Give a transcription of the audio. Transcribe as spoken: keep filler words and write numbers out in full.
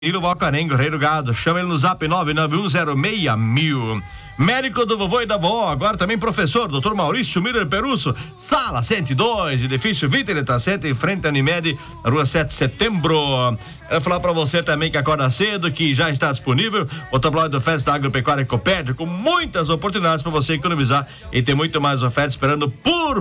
E no Valcarengo, Rei do Gado. Chama ele no zap nove nove um zero seis mil. Médico do vovô e da vó, agora também professor, doutor Maurício Miller Perusso, sala cento e dois, edifício Vitor Itacete, em frente à Unimed, rua sete de setembro. Quero falar pra você também que acorda cedo, que já está disponível o tabloide de ofertas da Agropecuária Copédia, com muitas oportunidades para você economizar e ter muito mais ofertas esperando por